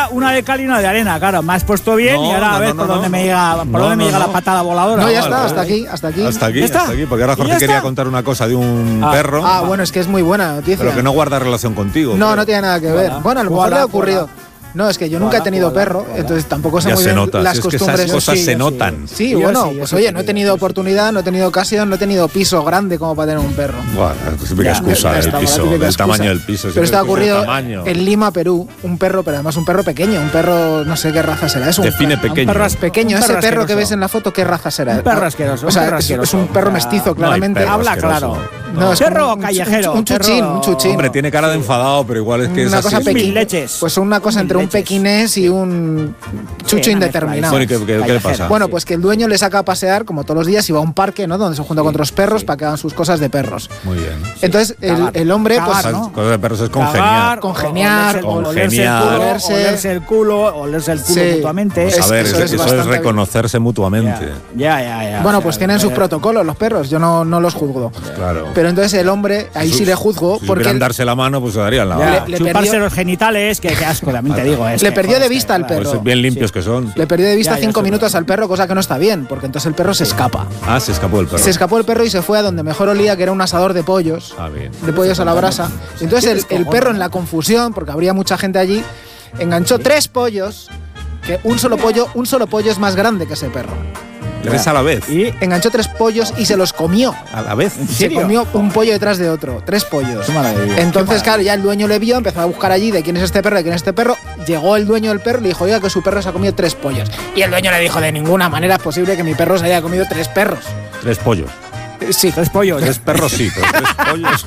una de cal y una de arena, claro. Me has puesto bien y ahora a ver por dónde me llega la patada voladora. No, ya está, hasta aquí. Hasta aquí, porque ahora Jorge quería contar una cosa de un perro. Bueno, es que es muy buena noticia. Pero que no guarda relación contigo. No tiene nada que ver. Bueno, a lo mejor le ha ocurrido. No, es que yo nunca he tenido perro, entonces tampoco sé muy bien las costumbres. Esas cosas se notan. Sí, bueno, pues oye, no he tenido oportunidad, no he tenido ocasión, no he tenido piso grande como para tener un perro. Bueno, es típica excusa el piso, el tamaño del piso. Pero esto ha ocurrido en Lima, Perú, un perro, pero además un perro pequeño, un perro, no sé qué raza será. Define pequeño. Un perro pequeño, ese perro que ves en la foto, ¿qué raza será? Un perro asqueroso. O sea, es un perro mestizo, claramente. Habla claro. No, es perro callejero. Un chuchín. Hombre, tiene cara de enfadado, pero igual es que es una cosa pequeña. Pues una cosa entre un pequinés y un chucho indeterminado. Bueno, ¿y qué le pasa? Bueno, pues que el dueño le saca a pasear como todos los días y va a un parque, ¿no? Donde se junta con otros perros para que hagan sus cosas de perros. Muy bien. Entonces el hombre, pues cosas de perros es congeniar. Olerse el culo mutuamente. Pues a ver, eso es reconocerse mutuamente. Ya. Bueno, pues tienen sus protocolos los perros, yo no los juzgo. Claro. Pero entonces el hombre, ahí sí le juzgo, si porque darse la mano, pues se darían la mano. Chuparse los genitales, que asco, también te digo. Le perdió de vista al perro. Pues bien limpios que son. Le perdió de vista 5 minutos al perro, cosa que no está bien, porque entonces el perro se escapa. Se escapó el perro. Se escapó el perro y se fue a donde mejor olía, que era un asador de pollos. Bien. De pollos a la brasa. Y entonces el perro, en la confusión, porque habría mucha gente allí, enganchó 3 pollos, que un solo pollo es más grande que ese perro. 3 a la vez. Y enganchó 3 pollos y se los comió. ¿A la vez? Se comió un pollo detrás de otro. 3 pollos. Entonces, claro, ya el dueño le vio, empezó a buscar allí de quién es este perro, de quién es este perro. Llegó el dueño del perro y le dijo, oiga, que su perro se ha comido 3 pollos. Y el dueño le dijo, de ninguna manera es posible que mi perro se haya comido 3 perros. 3 pollos. Sí, 3 pollos. 3 perros sí, pero 3 pollos.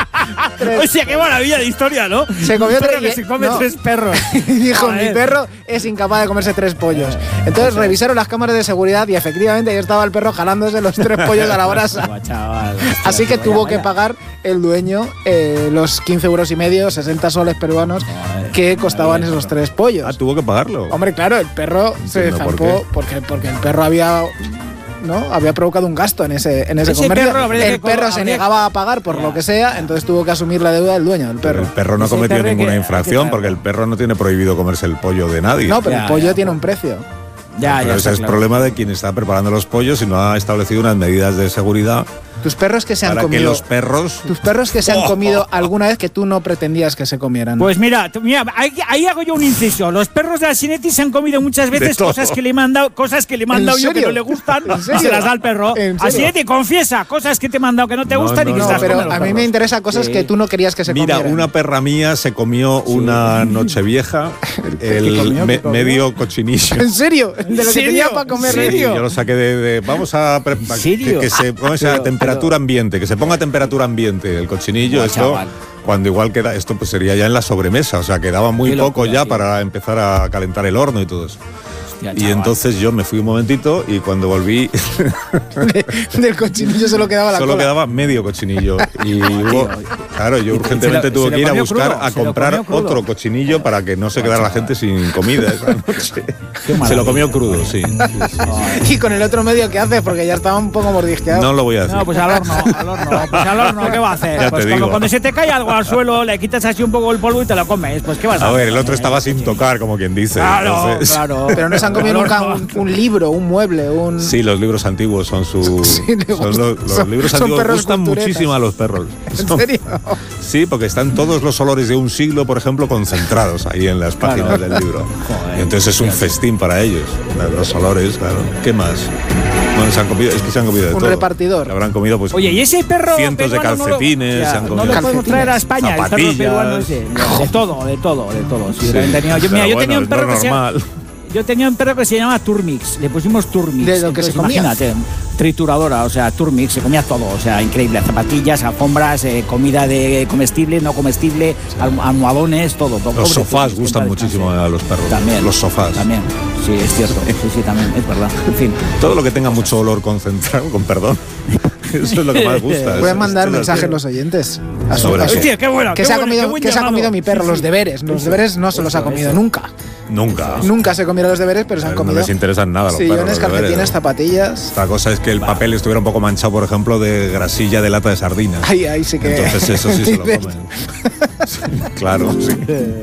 Hostia, qué maravilla de historia, ¿no? Se comió 3 que se come 3 perros. Dijo, mi perro es incapaz de comerse 3 pollos. Entonces revisaron las cámaras de seguridad y efectivamente ahí estaba el perro jalándose los 3 pollos a la brasa. Así que tuvo que pagar el dueño los 15 euros y medio, 60 soles peruanos que costaban esos 3 pollos. Tuvo que pagarlo. Hombre, claro, el perro se zampó porque el perro había provocado un gasto en ese comercio. El perro se negaba a pagar por lo que sea, entonces tuvo que asumir la deuda del dueño del perro. Pero el perro no cometió ninguna infracción porque el perro no tiene prohibido comerse el pollo de nadie. No, pero el pollo tiene un precio. Pero ese es el problema de quien está preparando los pollos y no ha establecido unas medidas de seguridad. Tus perros que se han comido. Que los perros. Tus perros que se han comido alguna vez que tú no pretendías que se comieran. Pues mira, ahí hago yo un inciso. Los perros de Asinetti se han comido muchas veces cosas que le he mandado yo que no le gustan y se las da al perro. Asinetti, confiesa cosas que te he mandado que no te gustan y que estás comiendo. Pero a mí me interesa cosas que tú no querías que se comieran. Mira, una perra mía se comió una nochevieja medio cochinillo. ¿En serio? ¿De lo que tenía para comer? Sí, yo lo saqué de vamos a que se ponga esa temperatura ambiente, que se ponga a temperatura ambiente el cochinillo. Esto cuando igual queda, esto pues sería ya en la sobremesa, o sea, quedaba muy poco ya para empezar a calentar el horno y todo eso. Y entonces yo me fui un momentito y cuando volví del cochinillo solo quedaba la cola. Quedaba medio cochinillo y claro, yo urgentemente tuve que ir a buscar a comprar otro cochinillo para que no se quedara la gente sin comida esa noche. Se lo comió crudo, sí. ¿Y con el otro medio qué haces? Porque ya estaba un poco mordisqueado. No lo voy a decir. No, pues al horno, ¿qué va a hacer? Pues cuando se te cae algo al suelo, le quitas así un poco el polvo y te lo comes. Pues ¿qué vas a hacer? A ver, el otro estaba sin tocar, como quien dice. Claro. Pero no se han comido nunca un libro, un mueble, Sí, los libros antiguos son los libros antiguos gustan muchísimo a los perros. ¿En serio? Sí, porque están todos los olores de un siglo, por ejemplo, concentrados ahí en las páginas del libro. Y entonces es un festín para ellos, los olores, claro. ¿Qué más? Bueno, se han comido de todo. Un repartidor. Habrán comido pues oye, ¿y ese perro cientos de calcetines, se han comido. No lo podemos traer a España, el perro peruano ese. De todo. Sí, yo tenía un perro que se llama Yo tenía un perro que se llama Turmix, le pusimos Turmix. De lo que se comía. Imagínate, trituradora, o sea, Turmix, se comía todo, o sea, increíble. Zapatillas, alfombras, comida de comestible, no comestible, almohadones, todo. Los sofás gustan muchísimo a los perros. También. Los sofás. También, sí, es cierto. Sí, también, es verdad. En fin. Todo lo que tenga mucho olor concentrado, con perdón. Eso es lo que más gusta. Pueden mandar mensajes los oyentes. Hostia, qué bueno. ¿Qué se ha comido mi perro? Los deberes. Los deberes no se los ha comido nunca. Nunca. Nunca se comieron los deberes, pero se han comido. No les interesan nada los perros. Sillones, calcetines, zapatillas. Otra cosa es que el papel estuviera un poco manchado, por ejemplo, de grasilla de lata de sardinas. Ahí sí que. Entonces eso sí se lo comen. Sí, claro, sí.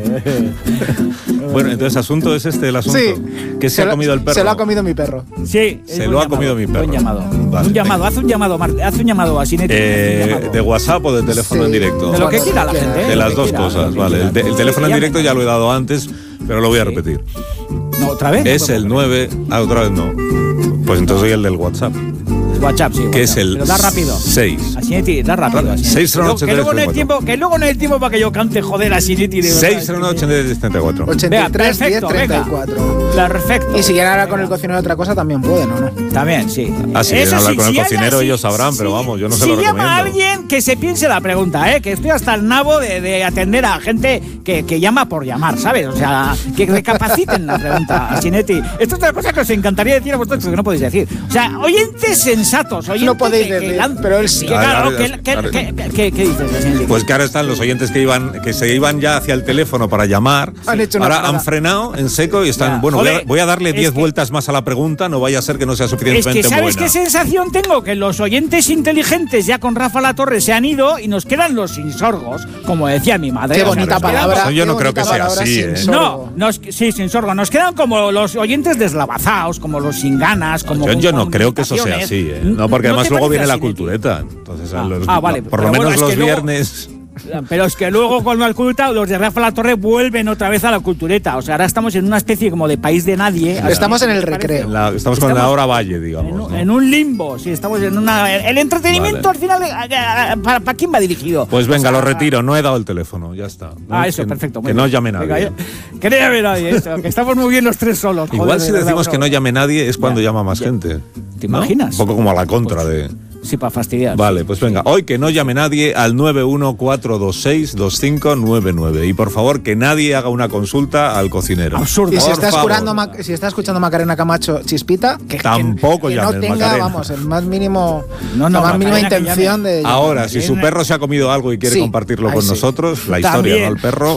Bueno, entonces asunto es el asunto. Sí. ¿Qué se ha comido el perro? Se lo ha comido mi perro. Sí. Se lo ha comido mi perro. Buen llamado. Vale, un llamado, haz un llamado a Sinetti. ¿De WhatsApp o de teléfono en directo? De lo que quiera la gente. De las dos cosas, vale. El teléfono en directo ya lo he dado antes, pero lo voy a repetir. No, ¿otra vez? Es el 9... otra vez no. Pues entonces soy el del WhatsApp. WhatsApp, sí. Que es el pero da rápido. 6. A Sinetti, da rápido. 608 que luego no hay tiempo para que yo cante, joder, a Sinetti. 608 74. 83 10 34. Perfecto. Y si quieren hablar con el cocinero de otra cosa, también pueden, ¿o no? También, sí. Ah, si quieren hablar con el cocinero, ellos sabrán, pero vamos, yo no se lo recomiendo. Si llama a alguien, que se piense la pregunta, que estoy hasta el nabo de atender a gente que llama por llamar, ¿sabes? O sea, que recapaciten la pregunta a Sinetti. Esto es otra cosa que os encantaría decir a vosotros, que no podéis decir. O sea, oyentes sensatos, oyentes no podéis decir, pero él sí. ¿Qué dices? Pues que ahora están los oyentes que se iban ya hacia el teléfono para llamar. Ahora han frenado en seco y están, voy a darle 10 vueltas más a la pregunta, no vaya a ser que no sea suficientemente buena. ¿Sabes qué sensación tengo? Que los oyentes inteligentes ya con Rafa Latorre se han ido y nos quedan los sinsorgos, como decía mi madre. Qué bonita palabra. Yo no creo que sea así. Sí, sin sorgo. Nos quedan como los oyentes deslavazados, como los sin ganas, como yo no creo que eso sea así, No, porque además luego viene la cultureta. Entonces, vale. Por lo menos los viernes. Pero es que luego con la cultureta los de Rafa Latorre vuelven otra vez a la cultureta. O sea, ahora estamos en una especie como de país de nadie. Estamos en el recreo. Estamos con la hora valle, digamos. En un limbo, sí, estamos en una... El entretenimiento al final, ¿para quién va dirigido? Pues venga, lo retiro, no he dado el teléfono, ya está. Eso, perfecto. Que no llame nadie. Venga, que no llame nadie, que estamos muy bien los tres solos. Igual si decimos que no llame nadie es cuando llama más gente. ¿Te imaginas? Un poco como a la contra de... Sí, para fastidiar. Vale, pues venga, hoy que no llame nadie al 914262599 y por favor que nadie haga una consulta al cocinero. Absurdo. Y si está escuchando Macarena Camacho Chispita, que tampoco que llame no tenga, Macarena. Vamos, el más mínimo, la más mínima intención de... Ahora, si su perro se ha comido algo y quiere compartirlo con nosotros, la historia, ¿no? El perro,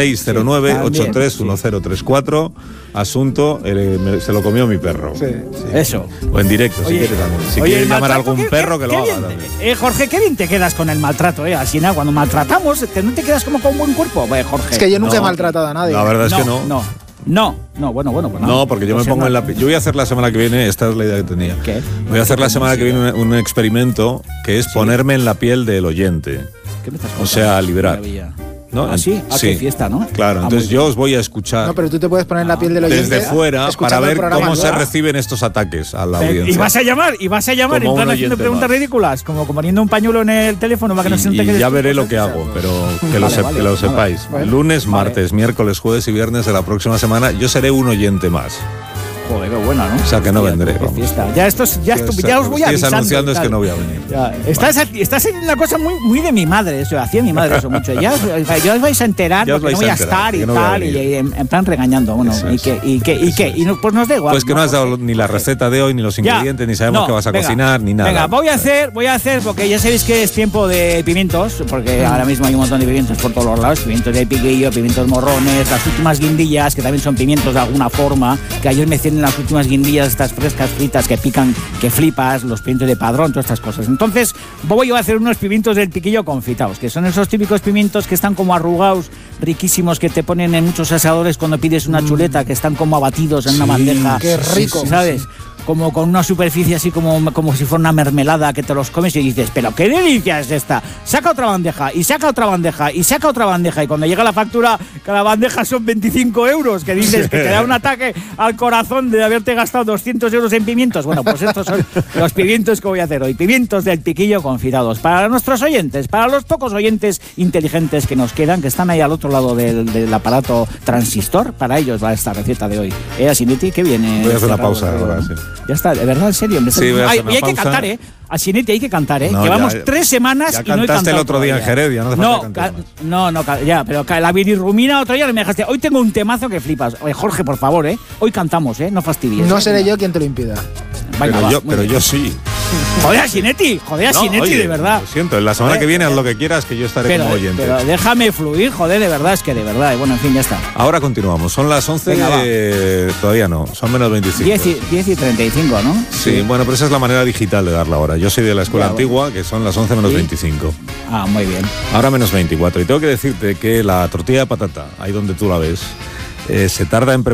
609-831034, asunto, se lo comió mi perro. Sí. Eso. O en directo, si quiere también. Si quiere llamar a algún perro, que lo haga también. Jorge, qué bien te quedas con el maltrato, Así nada, cuando maltratamos, ¿no te quedas como con un buen cuerpo, Jorge? Es que yo nunca he maltratado a nadie. La verdad es que no. No, bueno, pues no. No, porque yo me pongo en la... Yo voy a hacer la semana que viene, esta es la idea que tenía. ¿Qué? Voy a hacer la semana que viene un experimento que es ponerme en la piel del oyente. ¿Qué me estás contando? O sea, liberar. ¿No? Sí. Qué fiesta, ¿no? Claro, entonces yo os voy a escuchar. No, pero tú te puedes poner en la piel del oyente desde fuera para ver cómo se reciben estos ataques a la audiencia. Y vas a llamar, en plan haciendo preguntas ridículas, como poniendo un pañuelo en el teléfono para que no se note que... Y ya veré lo que hago, pero que lo sepáis. Lunes, martes, miércoles, jueves y viernes de la próxima semana yo seré un oyente más. Joder, qué bueno, ¿no? O sea, que no vendré. Ya os voy a avisar. Anunciando es que no voy a venir. Estás en una cosa muy de mi madre, eso. Hacía mi madre eso mucho. Ya os vais a enterar porque no voy a estar y tal, y en plan regañando. Bueno, ¿y pues nos da igual. Pues que no has dado ni la receta de hoy, ni los ingredientes, ni sabemos qué vas a cocinar, ni nada. Venga, voy a hacer, porque ya sabéis que es tiempo de pimientos, porque ahora mismo hay un montón de pimientos por todos los lados. Pimientos de piquillo, pimientos morrones, las últimas guindillas, que también son pimientos de alguna forma, que ayer me hacían en las últimas guindillas, estas frescas fritas que pican, que flipas, los pimientos de padrón, todas estas cosas. Entonces voy a hacer unos pimientos del piquillo confitados, que son esos típicos pimientos que están como arrugados, riquísimos, que te ponen en muchos asadores cuando pides una chuleta, que están como abatidos en una bandeja. ¡Qué rico! ¿Sabes? Como con una superficie así como si fuera una mermelada, que te los comes y dices, pero qué delicia es esta. Saca otra bandeja, y saca otra bandeja, y saca otra bandeja, y cuando llega la factura, cada bandeja son 25 euros, que dices que te da un ataque al corazón de haberte gastado 200 euros en pimientos. Bueno, pues estos son los pimientos que voy a hacer hoy. Pimientos del piquillo confitados. Para nuestros oyentes, para los pocos oyentes inteligentes que nos quedan, que están ahí al otro lado del aparato transistor, para ellos va esta receta de hoy. Sinetti, ¿qué viene? Voy a hacer una pausa ahora, sí. Ya está, de verdad, en serio. Sí, voy a hacer una y hay pausa. que cantar, A Sinetti hay que cantar, No, Llevamos 3 semanas ya y no he cantado. cantaste el otro día en Jerez, ya no hace falta cantar más. Ya, pero la bilirrumina otro día me dejaste. Hoy tengo un temazo que flipas. Oye, Jorge, por favor, Hoy cantamos, no fastidies. No seré yo quien te lo impida. Venga, pero yo sí. Joder, Asinetti, de verdad. Lo siento, la semana que viene haz lo que quieras, que yo estaré como oyente. Pero déjame fluir, joder, de verdad, es que de verdad. Y bueno, en fin, ya está. Ahora continuamos, son las 11, todavía no, son menos 25. 10 y 35, ¿no? Sí, bueno, pero esa es la manera digital de dar la hora. Yo soy de la escuela antigua, que son las 11 menos 25. Ah, muy bien. Ahora menos 24. Y tengo que decirte que la tortilla de patata, ahí donde tú la ves, se tarda en preparar